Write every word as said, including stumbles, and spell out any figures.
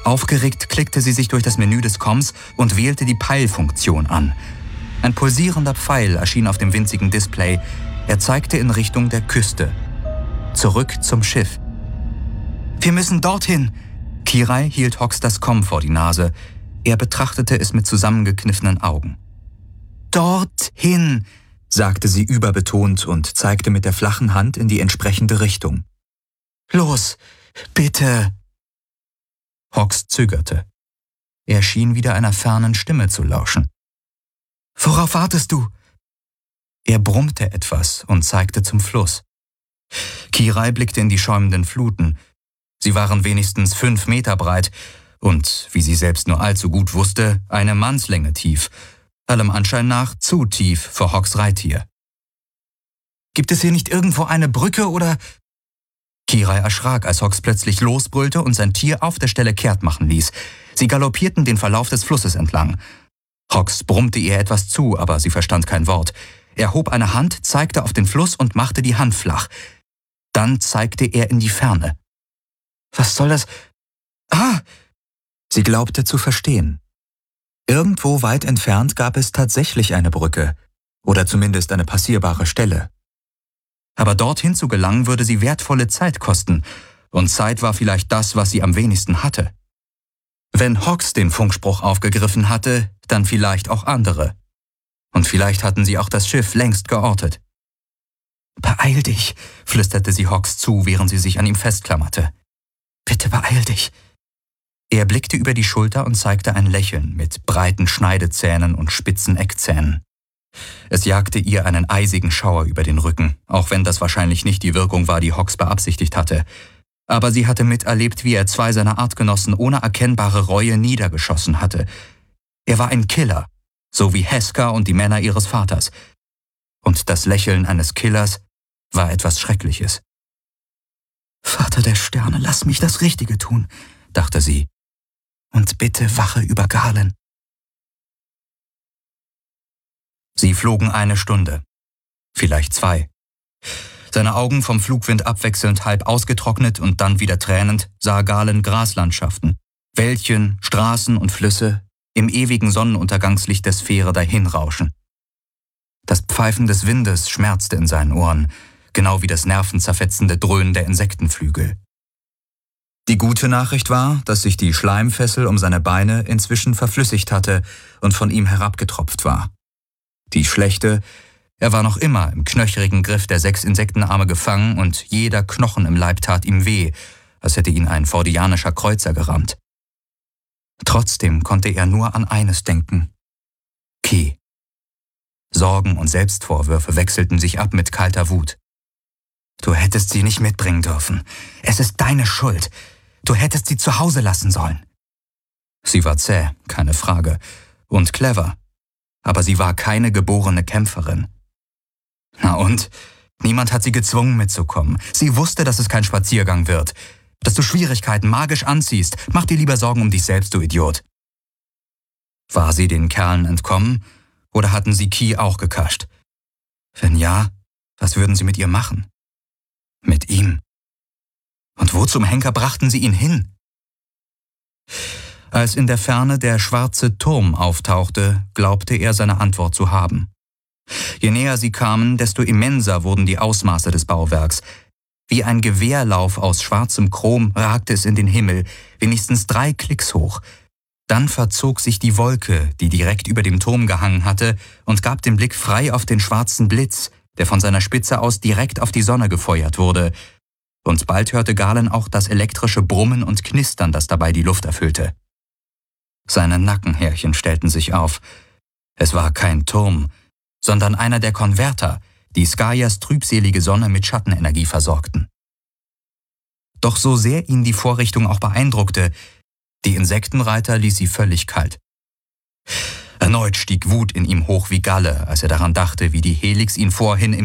Aufgeregt klickte sie sich durch das Menü des Comms und wählte die Peilfunktion an. Ein pulsierender Pfeil erschien auf dem winzigen Display. Er zeigte in Richtung der Küste. Zurück zum Schiff. »Wir müssen dorthin!« Kirai hielt Hawks das Comm vor die Nase. Er betrachtete es mit zusammengekniffenen Augen. »Dorthin!« sagte sie überbetont und zeigte mit der flachen Hand in die entsprechende Richtung. »Los, bitte!« Hawks zögerte. Er schien wieder einer fernen Stimme zu lauschen. »Worauf wartest du?« Er brummte etwas und zeigte zum Fluss. Kirai blickte in die schäumenden Fluten. Sie waren wenigstens fünf Meter breit und, wie sie selbst nur allzu gut wusste, eine Mannslänge tief. Allem Anschein nach zu tief für Hawks Reittier. »Gibt es hier nicht irgendwo eine Brücke oder...« Kirai erschrak, als Hawks plötzlich losbrüllte und sein Tier auf der Stelle kehrt machen ließ. Sie galoppierten den Verlauf des Flusses entlang. Hawks brummte ihr etwas zu, aber sie verstand kein Wort. Er hob eine Hand, zeigte auf den Fluss und machte die Hand flach. Dann zeigte er in die Ferne. »Was soll das? Ah!« Sie glaubte zu verstehen. Irgendwo weit entfernt gab es tatsächlich eine Brücke, oder zumindest eine passierbare Stelle. Aber dorthin zu gelangen würde sie wertvolle Zeit kosten, und Zeit war vielleicht das, was sie am wenigsten hatte. Wenn Hawks den Funkspruch aufgegriffen hatte, dann vielleicht auch andere. Und vielleicht hatten sie auch das Schiff längst geortet. »Beeil dich«, flüsterte sie Hawks zu, während sie sich an ihm festklammerte. »Bitte beeil dich.« Er blickte über die Schulter und zeigte ein Lächeln mit breiten Schneidezähnen und spitzen Eckzähnen. Es jagte ihr einen eisigen Schauer über den Rücken, auch wenn das wahrscheinlich nicht die Wirkung war, die Hawks beabsichtigt hatte. Aber sie hatte miterlebt, wie er zwei seiner Artgenossen ohne erkennbare Reue niedergeschossen hatte. Er war ein Killer, so wie Heska und die Männer ihres Vaters. Und das Lächeln eines Killers war etwas Schreckliches. »Vater der Sterne, lass mich das Richtige tun«, dachte sie. »Und bitte wache über Galen.« Sie flogen eine Stunde, vielleicht zwei. Seine Augen vom Flugwind abwechselnd halb ausgetrocknet und dann wieder tränend sah Galen Graslandschaften, Wäldchen, Straßen und Flüsse im ewigen Sonnenuntergangslicht der Sphäre dahinrauschen. Das Pfeifen des Windes schmerzte in seinen Ohren, genau wie das nervenzerfetzende Dröhnen der Insektenflügel. Die gute Nachricht war, dass sich die Schleimfessel um seine Beine inzwischen verflüssigt hatte und von ihm herabgetropft war. Die schlechte, er war noch immer im knöcherigen Griff der sechs Insektenarme gefangen und jeder Knochen im Leib tat ihm weh, als hätte ihn ein fordianischer Kreuzer gerammt. Trotzdem konnte er nur an eines denken: Ki. Sorgen und Selbstvorwürfe wechselten sich ab mit kalter Wut. »Du hättest sie nicht mitbringen dürfen. Es ist deine Schuld. Du hättest sie zu Hause lassen sollen.« Sie war zäh, keine Frage, und clever. Aber sie war keine geborene Kämpferin. Na und? Niemand hat sie gezwungen mitzukommen. Sie wusste, dass es kein Spaziergang wird. Dass du Schwierigkeiten magisch anziehst. Mach dir lieber Sorgen um dich selbst, du Idiot. War sie den Kerlen entkommen oder hatten sie Ki auch gekascht? Wenn ja, was würden sie mit ihr machen? Mit ihm. Und wo zum Henker brachten sie ihn hin? Als in der Ferne der schwarze Turm auftauchte, glaubte er seine Antwort zu haben. Je näher sie kamen, desto immenser wurden die Ausmaße des Bauwerks. Wie ein Gewehrlauf aus schwarzem Chrom ragte es in den Himmel, wenigstens drei Klicks hoch. Dann verzog sich die Wolke, die direkt über dem Turm gehangen hatte, und gab den Blick frei auf den schwarzen Blitz, der von seiner Spitze aus direkt auf die Sonne gefeuert wurde. Und bald hörte Galen auch das elektrische Brummen und Knistern, das dabei die Luft erfüllte. Seine Nackenhärchen stellten sich auf. Es war kein Turm, sondern einer der Konverter, die Skaias trübselige Sonne mit Schattenenergie versorgten. Doch so sehr ihn die Vorrichtung auch beeindruckte, die Insektenreiter ließ sie völlig kalt. Erneut stieg Wut in ihm hoch wie Galle, als er daran dachte, wie die Helix ihn vorhin im